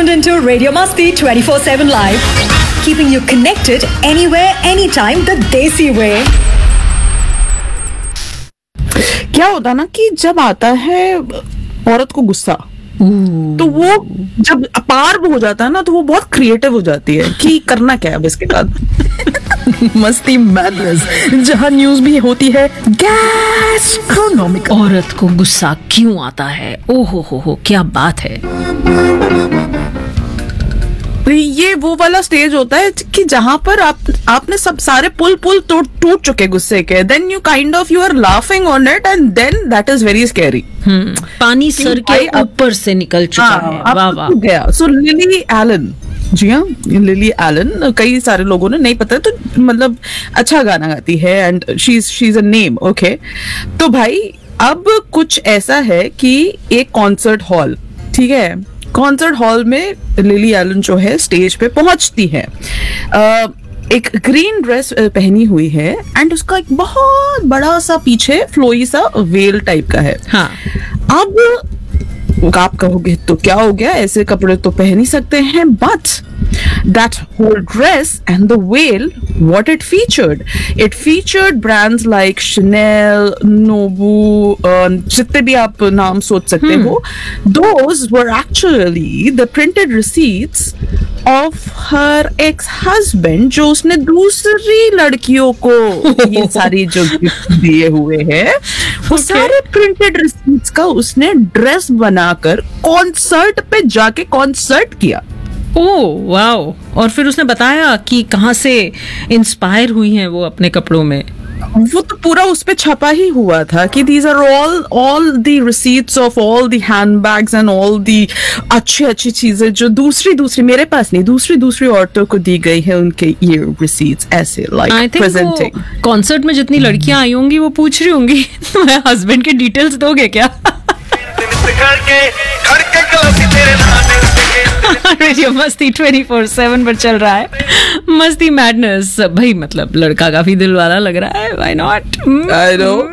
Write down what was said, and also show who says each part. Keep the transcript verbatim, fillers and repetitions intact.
Speaker 1: tuned into Radio Masti twenty-four seven Live, keeping you connected anywhere, anytime the Desi way.
Speaker 2: क्या होता ना कि जब आता है औरत को गुस्सा, तो वो जब अपार हो जाता है ना, तो वो बहुत क्रिएटिव हो जाती है कि करना क्या है अब इसके बाद. मस्ती मैडनेस, जहां न्यूज भी होती है गैस्ट्रोनॉमिकल.
Speaker 3: औरत को गुस्सा क्यों आता है? ओहो हो हो, क्या बात है.
Speaker 2: ये वो वाला स्टेज होता है कि जहां पर आप आपने सब सारे पुल पुल टूट टूट चुके गुस्से के, then you kind of you are laughing on it and then that is very scary.
Speaker 3: पानी सर के ऊपर से निकल चुका है. वाह वाह.
Speaker 2: गया. सो लिली एलन, जी हाँ, लिली एलन, कई सारे लोगों ने नहीं पता, तो मतलब अच्छा गाना गाती है and she is she is a name. Okay, तो भाई अब कुछ ऐसा है कि एक कॉन्सर्ट हॉल, ठीक है, कॉन्सर्ट हॉल में लिली एलन जो है स्टेज पे पहुंचती है. uh, एक ग्रीन ड्रेस पहनी हुई है एंड उसका एक बहुत बड़ा सा पीछे फ्लोई सा वेल टाइप का है.
Speaker 3: हाँ.
Speaker 2: अब आप कहोगे तो क्या हो गया, ऐसे कपड़े तो पहन ही सकते हैं, but that whole dress and the veil, what it featured, it featured brands like Chanel, Nobu, uh, जितने भी आप नाम सोच सकते हो, those were actually the printed receipts of her ex-husband, जो उसने दूसरी लड़कियों को ये सारी जो गिफ्ट दिए हुए हैं, वो सारे प्रिंटेड रिसीट्स का उसने ड्रेस बनाकर कॉन्सर्ट पे जाके कॉन्सर्ट किया.
Speaker 3: Oh wow. और फिर उसने बताया कि कहाँ से इंस्पायर हुई हैं वो अपने कपड़ों में.
Speaker 2: वो तो पूरा उस पे छपा ही हुआ था कि these are all all the receipts of all the handbags and all the अच्छी अच्छी चीजें जो दूसरी दूसरी, मेरे पास नहीं, दूसरी दूसरी औरतों को दी गई है, उनके ये receipts ऐसे like presenting.
Speaker 3: कॉन्सर्ट में जितनी लड़कियां आई होंगी वो पूछ रही होंगी तुम्हारे हस्बैंड के डिटेल्स दोगे क्या? रेडियो मस्ती ट्वेंटी फोर सेवन पर चल रहा है मस्ती मैडनेस. भाई मतलब लड़का काफी दिल वाला लग रहा है. Why not?
Speaker 2: I know.